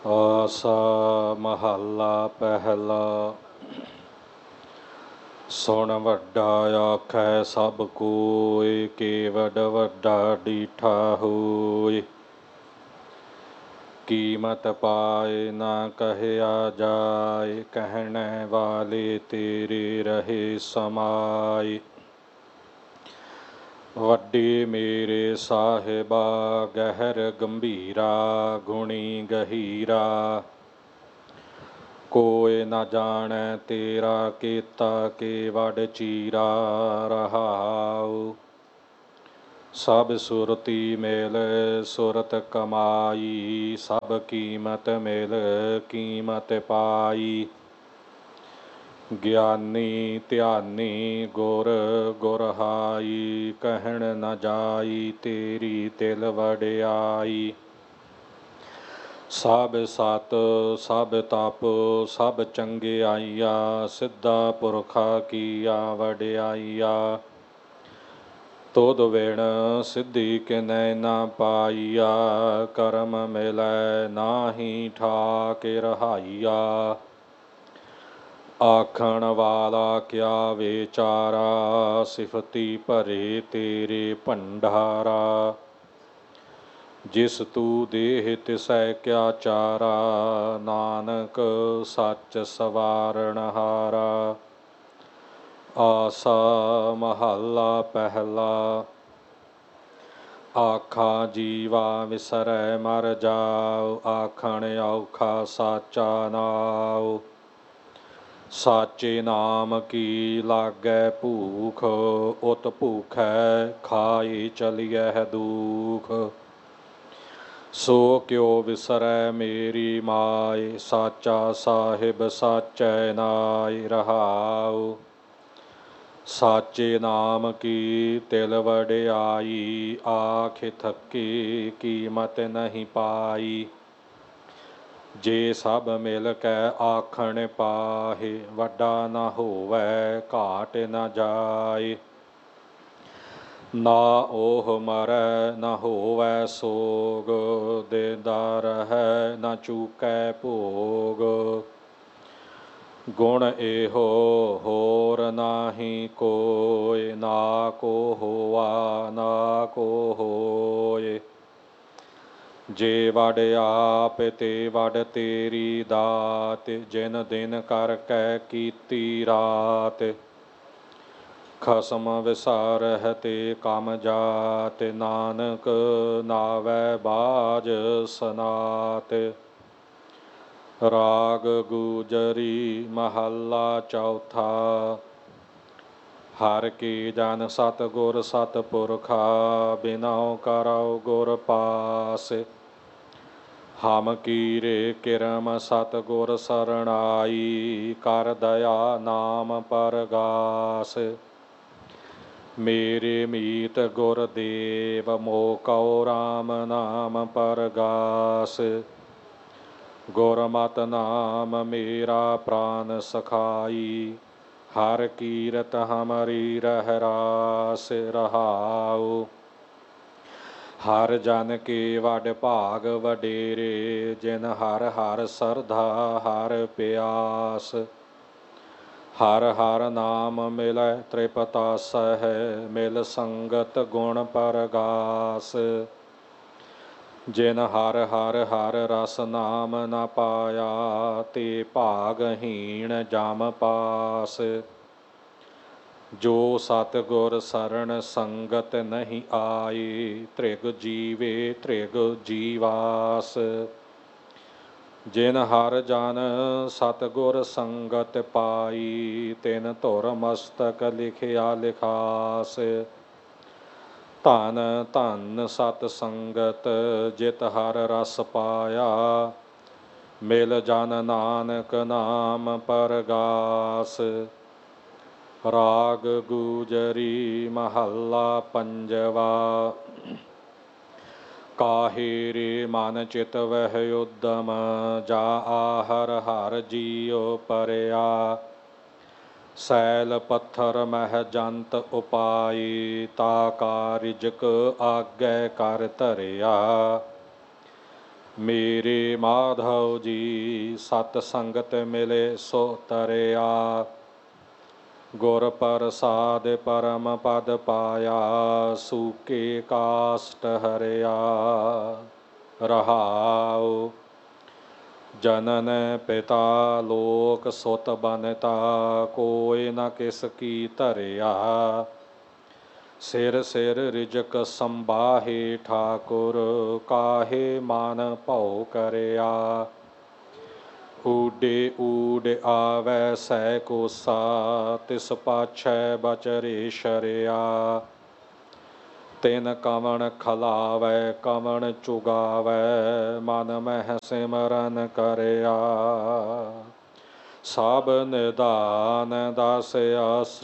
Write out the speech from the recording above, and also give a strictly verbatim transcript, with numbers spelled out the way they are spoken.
ਆਸਾ ਮਹੱਲਾ ਪਹਿਲਾ। ਸੁਣ ਵੱਡਾ ਆਖੈ ਸਭ ਕੋਇ, ਕੇਵਡ ਵੱਡਾ ਡੀਠਾ ਹੋਇ। ਕੀਮਤ ਪਾਏ ਨਾ ਕਹਿਆ ਜਾਏ, ਕਹਿਣੇ ਵਾਲੇ ਤੇਰੇ ਰਹੇ ਸਮਾਏ। ਵੱਡੇ ਮੇਰੇ ਸਾਹਿਬਾ ਗਹਿਰ ਗੰਭੀਰਾ, ਗੁਣੀ ਗਹੀਰਾ। ਕੋਇ ਨਾ ਜਾਣੈ ਤੇਰਾ ਕੀਤਾ, ਕੇਵਡ ਚੀਰਾ ਰਹਾਉ। ਸਭ ਸੁਰਤੀ ਮਿਲ ਸੁਰਤ ਕਮਾਈ, ਸਭ ਕੀਮਤ ਮਿਲ ਕੀਮਤ ਪਾਈ। ਗਿਆਨੀ ਧਿਆਨੀ ਗੁਰ ਗੁਰਹਾਈ, ਕਹਿਣ ਨ ਜਾਈ ਤੇਰੀ ਤਿਲ ਵਡਿਆਈ। ਸਭ ਸਤ ਸਭ ਤਪ ਸਭ ਚੰਗਿਆਈਆ, ਸਿੱਧਾ ਪੁਰਖਾ ਕੀਆ ਵਡਿਆਈਆ। ਤੁਧ ਵਿਣ ਸਿੱਧੀ ਕਿਨੈ ਨਾ ਪਾਈਆ, ਕਰਮ ਮਿਲੈ ਨਾਹੀ ਠਾਕ ਰਹਾਈਆ। ਆਖਣ ਵਾਲਾ ਕਿਆ ਵਿਚਾਰਾ, ਸਿਫਤੀ ਭਰੇ ਤੇਰੇ ਭੰਡਾਰਾ। ਜਿਸ ਤੂੰ ਦੇਹ ਤਿਸੈ ਕਿਆ ਚਾਰਾ, ਨਾਨਕ ਸੱਚ ਸਵਾਰਨਹਾਰਾ। ਆਸਾ ਮਹੱਲਾ ਪਹਿਲਾ। ਆਖਾਂ ਜੀਵਾ ਵਿਸਰੈ ਮਰ ਜਾਉ, ਆਖਣ ਔਖਾ ਸਾਚਾ ਨਾਉ। ਸਾਚੇ ਨਾਮ ਕੀ ਲਾਗੈ ਭੂਖ, ਉਤ ਭੂਖੈ ਖਾਏ ਚਲਿਐ ਦੂਖ। ਸੋ ਕਿਉ ਵਿਸਰੈ ਮੇਰੀ ਮਾਇ, ਸਾਚਾ ਸਾਹਿਬ ਸਾਚੈ ਨਾਇ ਰਹਾਉ। ਸਾਚੇ ਨਾਮ ਕੀ ਤਿਲ ਵਡਿਆਈ, ਆਖ ਥੱਕੇ ਕੀਮਤ ਨਹੀਂ ਪਾਈ। ਜੇ ਸਭ ਮਿਲ ਕੈ ਆਖਣ ਪਾਹੇ, ਵੱਡਾ ਨਾ ਹੋਵੈ ਘਾਟ ਨ ਜਾਏ। ਨਾ ਉਹ ਮਰੈ ਨਾ ਹੋਵੈ ਸੋਗ, ਦੇਂਦਾ ਰਹੈ ਨਾ ਚੂਕੈ ਭੋਗ। ਗੁਣ ਇਹੋ ਹੋਰ ਨਾਹੀ ਕੋਇ, ਨਾ ਕੋ ਹੋਆ ਨਾ ਕੋ ਹੋਇ। ਜੇ ਵਡ ਆਪ ਤੇ ਵਡ ਤੇਰੀ ਦਾਤ, ਜਿਨ ਦਿਨ ਕਰ ਕੈ ਕੀਤੀ ਰਾਤ। ਖਸਮ ਵਿਸਾਰਹਿ ਤੇ ਕਮ ਜਾਤ, ਨਾਨਕ ਨਾਵੈ ਬਾਝ ਸਨਾਤ। ਰਾਗ ਗੁਜਰੀ ਮਹੱਲਾ ਚੌਥਾ। ਹਰਿ ਕੀ ਜਨ ਸਤਿਗੁਰ ਸਤਿਪੁਰਖਾ, ਬਿਨਉ ਕਰਉ ਗੁਰ ਪਾਸ। ਹਮ ਕੀਰੇ ਕਿਰਮ ਸਤਿਗੁਰ ਸਰਣਾਈ, ਕਰ ਦਇਆ ਨਾਮ ਪਰਗਾਸ। ਮੇਰੇ ਮੀਤ ਗੁਰਦੇਵ, ਮੋਹ ਕਉ ਰਾਮ ਨਾਮ ਪਰਗਾਸ। ਗੁਰਮਤਿ ਨਾਮ ਮੇਰਾ ਪ੍ਰਾਨ ਸਖਾਈ, ਹਰਿ ਕੀਰਤ ਹਮਰੀ ਰਹਿ ਰਾਸ ਰਹਾਉ। ਹਰਿ ਜਨ ਕੇ ਵਡ ਭਾਗ ਵਡੇਰੇ, ਜਿਨ ਹਰਿ ਹਰਿ ਸਰਧਾ ਹਰਿ ਪਿਆਸ। ਹਰਿ ਹਰਿ ਨਾਮ ਮਿਲੈ ਤ੍ਰਿਪਤਾਸਹਿ, ਮਿਲ ਸੰਗਤ ਗੁਣ ਪਰਗਾਸ। ਜਿਨ ਹਰਿ ਹਰਿ ਹਰਿ ਰਸ ਨਾਮ ਨ ਪਾਇਆ, ਤੇ ਭਾਗਹੀਣ ਜਮ ਪਾਸ। ਜੋ ਸਤਿਗੁਰ ਸਰਣ ਸੰਗਤ ਨਹੀਂ ਆਈ, ਤ੍ਰਿਗ ਜੀਵੇ ਤ੍ਰਿਗ ਜੀਵਾਸ। ਜਿਨ ਹਰਿ ਜਨ ਸਤਿਗੁਰ ਸੰਗਤ ਪਾਈ, ਤਿਨ ਧੁਰ ਮਸਤਕ ਲਿਖਿਆ ਲਿਖਾਸ। ਧਨ ਧਨ ਸਤ ਸੰਗਤ ਜਿਤ ਹਰਿ ਰਸ ਪਾਇਆ, ਮਿਲ ਜਨ ਨਾਨਕ ਨਾਮ ਪਰਗਾਸ। ਰਾਗ ਗੁਜਰੀ ਮਹੱਲਾ ਪੰਜਵਾ। ਕਾਹੇ ਰੇ ਮਨ ਚਿਤ ਵਹਿ ਉਦਮ, ਜਾ ਆਹਰ ਹਰਿ ਜੀਉ ਪਰਿਆ। ਸੈਲ ਪੱਥਰ ਮਹਿ ਜੰਤ ਉਪਾਈ, ਤਾ ਕਾ ਰਿਜਕ ਆਗੈ ਕਰ ਧਰਿਆ। ਮੇਰੇ ਮਾਧਵ ਜੀ ਸਤ ਸੰਗਤ ਮਿਲੇ ਸੋ ਤਰਿਆ। ਗੁਰ ਪ੍ਰਸਾਦ ਪਰਮ ਪਦ ਪਾਇਆ, ਸੂਕੇ ਕਾਸਟ ਹਰਿਆ। ਰਹਾਉ ਜਨਨ ਪਿਤਾ ਲੋਕ ਸੁਤ ਬਨਤਾ, ਕੋਈ ਨ ਕਿਸ ਕੀ ਧਰਿਆ। ਸਿਰ ਸਿਰ ਰਿਜਕ ਸੰਬਾਹੇ ਠਾਕੁਰ, ਕਾਹੇ ਮਨ ਭਉ ਕਰਿਆ। ਊਡੇ ਊਡ ਆਵੈ ਸਹਿ ਕੋਸਾ, ਤਿਸ ਪਾਛੈ ਬਚਰੇ ਸ਼ਰਿਆ। ਤਿਨ ਕਵਣ ਖਲਾਵੈ ਕਵਣ ਚੁਗਾਵੈ, ਮਨ ਮਹਿ ਸਿਮਰਨ ਕਰਿਆ। ਸਭ ਨਿਧਾਨ ਦਸ ਅਸ